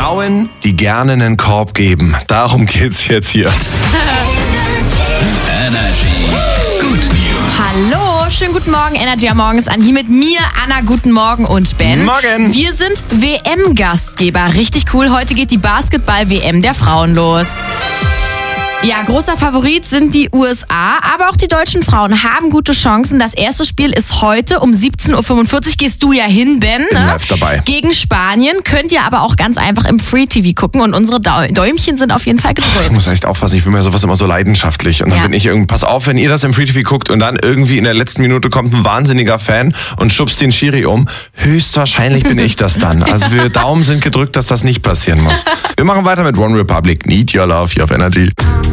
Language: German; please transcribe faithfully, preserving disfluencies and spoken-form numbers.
Frauen, die gerne einen Korb geben. Darum geht's jetzt hier. Energy Good News. Hallo, schönen guten Morgen. Energy am Morgen ist an. Hier mit mir, Anna, guten Morgen und Ben. Morgen. Wir sind W M-Gastgeber. Richtig cool. Heute geht die Basketball-W M der Frauen los. Ja, großer Favorit sind die U S A, aber auch die deutschen Frauen haben gute Chancen. Das erste Spiel ist heute um siebzehn Uhr fünfundvierzig. Gehst du ja hin, Ben, ne? Bin live dabei. Gegen Spanien. Könnt ihr aber auch ganz einfach im Free-T V gucken und unsere Däumchen sind auf jeden Fall Ich gedrückt. muss echt aufpassen, ich bin mir sowas immer so leidenschaftlich. Und dann Ja. bin ich irgendwie, pass auf, wenn ihr das im Free T V guckt und dann irgendwie in der letzten Minute kommt ein wahnsinniger Fan und schubst den Schiri um. Höchstwahrscheinlich bin ich das dann. Also wir Daumen sind gedrückt, dass das nicht passieren muss. Wir machen weiter mit One Republic. Need Your Love hier auf Energy.